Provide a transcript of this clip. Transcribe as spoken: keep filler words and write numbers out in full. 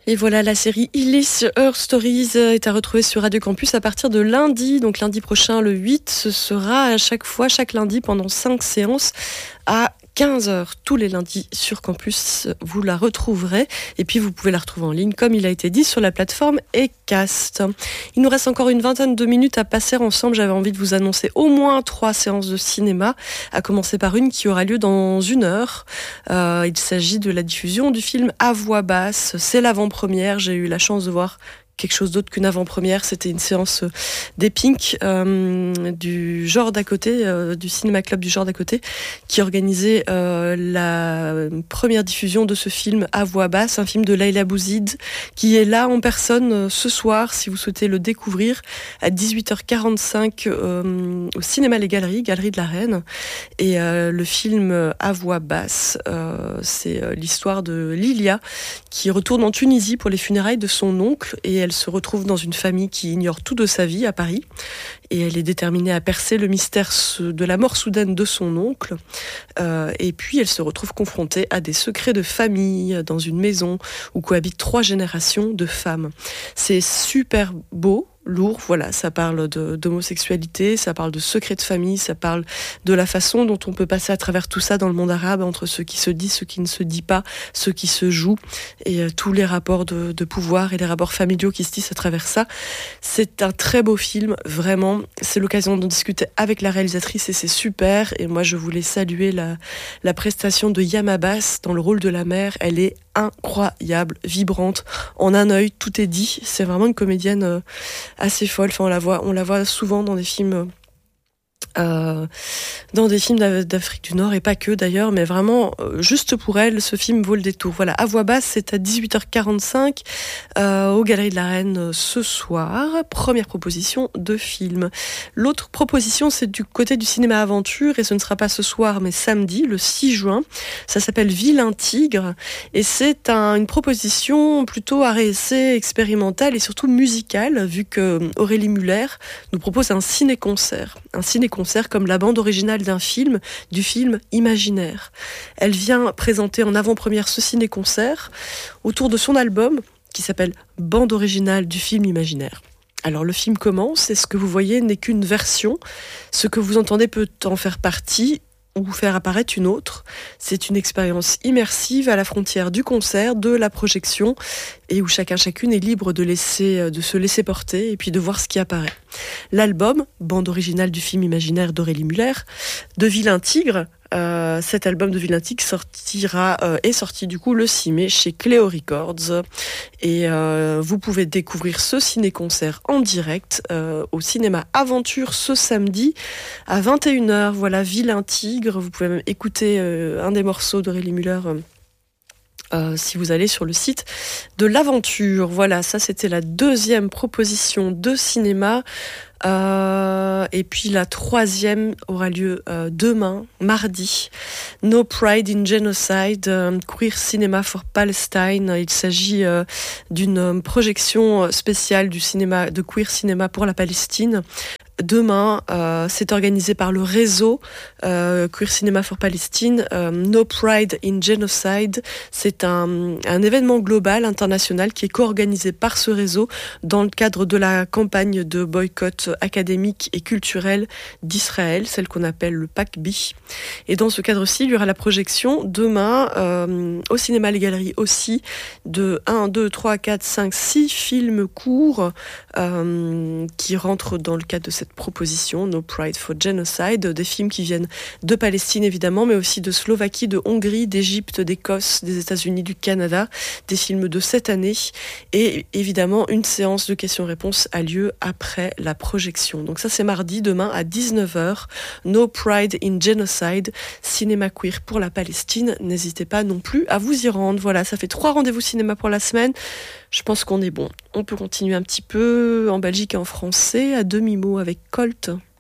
Et voilà, la série Illich Her Stories est à retrouver sur Radio Campus à partir de lundi. Donc lundi prochain, le huit, ce sera à chaque fois, chaque lundi, pendant cinq séances à quinze heures. Tous les lundis sur Campus, vous la retrouverez. Et puis vous pouvez la retrouver en ligne, comme il a été dit, sur la plateforme Acast. Il nous reste encore une vingtaine de minutes à passer ensemble. J'avais envie de vous annoncer au moins trois séances de cinéma, à commencer par une qui aura lieu dans une heure. Euh, il s'agit de la diffusion du film À voix basse. C'est l'avant-première. J'ai eu la chance de voir quelque chose d'autre qu'une avant-première. C'était une séance des Pink euh, du genre d'à côté, euh, du cinéma club du genre d'à côté, qui organisait euh, la première diffusion de ce film À voix basse, un film de Leïla Bouzid, qui est là en personne euh, ce soir, si vous souhaitez le découvrir, à dix-huit heures quarante-cinq euh, au cinéma Les Galeries, Galerie de la Reine. Et euh, le film À voix basse, euh, c'est euh, l'histoire de Lilia, qui retourne en Tunisie pour les funérailles de son oncle, et elle se retrouve dans une famille qui ignore tout de sa vie à Paris, et elle est déterminée à percer le mystère de la mort soudaine de son oncle. Euh, et puis elle se retrouve confrontée à des secrets de famille dans une maison où cohabitent trois générations de femmes. C'est super beau, lourd, voilà, ça parle de, d'homosexualité, ça parle de secrets de famille, ça parle de la façon dont on peut passer à travers tout ça dans le monde arabe, entre ce qui se dit, ce qui ne se dit pas, ce qui se joue, et euh, tous les rapports de, de pouvoir et les rapports familiaux qui se tissent à travers ça. C'est un très beau film, vraiment. C'est l'occasion d'en discuter avec la réalisatrice et c'est super. Et moi, je voulais saluer la, la prestation de Yam Abbas dans le rôle de la mère. Elle est incroyable, vibrante. En un œil, tout est dit. C'est vraiment une comédienne euh, assez folle. Enfin, on la voit, on la voit souvent dans des films, euh, dans des films d'Afrique du Nord et pas que d'ailleurs, mais vraiment euh, juste pour elle, ce film vaut le détour. Voilà, À voix basse, c'est à dix-huit heures quarante-cinq euh, aux Galeries de la Reine euh, ce soir. Première proposition de film. L'autre proposition, c'est du côté du cinéma aventure, et ce ne sera pas ce soir, mais samedi, le six juin. Ça s'appelle Vilain Tigre, et c'est un, une proposition plutôt arrêt essai, expérimentale et surtout musicale, vu que Aurélie Muller nous propose un ciné-concert. Un ciné-concert comme la bande originale d'un film, du film Imaginaire. Elle vient présenter en avant-première ce ciné-concert autour de son album qui s'appelle Bande originale du film Imaginaire. Alors le film commence et ce que vous voyez n'est qu'une version. Ce que vous entendez peut en faire partie ou faire apparaître une autre. C'est une expérience immersive à la frontière du concert, de la projection, et où chacun chacune est libre de, laisser, de se laisser porter et puis de voir ce qui apparaît. L'album, bande originale du film Imaginaire d'Aurélie Muller, de Vilain Tigre, euh, cet album de Vilain Tigre sortira, euh, est sorti du coup le six mai chez Cléo Records, et euh, vous pouvez découvrir ce ciné-concert en direct euh, au cinéma Aventure ce samedi à vingt et une heures. Voilà, Vilain Tigre. Vous pouvez même écouter euh, un des morceaux d'Aurélie Muller euh, Euh, si vous allez sur le site de l'Aventure. Voilà, ça c'était la deuxième proposition de cinéma. Euh, et puis la troisième aura lieu euh, demain, mardi. No Pride in Genocide, euh, Queer Cinema for Palestine. Il s'agit euh, d'une projection spéciale du cinéma, de Queer Cinema pour la Palestine. Demain, euh, c'est organisé par le réseau euh, Queer Cinema for Palestine, euh, No Pride in Genocide. C'est un, un événement global, international, qui est co-organisé par ce réseau dans le cadre de la campagne de boycott académique et culturel d'Israël, celle qu'on appelle le P A C B I. Et dans ce cadre-ci, il y aura la projection demain euh, au cinéma Les Galeries aussi de un, deux, trois, quatre, cinq, six films courts euh, qui rentrent dans le cadre de cette proposition, No Pride for Genocide, des films qui viennent de Palestine évidemment, mais aussi de Slovaquie, de Hongrie, d'Égypte, d'Écosse, des États-Unis, du Canada, des films de cette année, et évidemment une séance de questions-réponses a lieu après la projection. Donc ça c'est mardi, demain à dix-neuf heures, No Pride in Genocide, cinéma queer pour la Palestine. N'hésitez pas non plus à vous y rendre. Voilà, ça fait trois rendez-vous cinéma pour la semaine. Je pense qu'on est bon. On peut continuer un petit peu en Belgique et en français, à demi-mot avec Colt.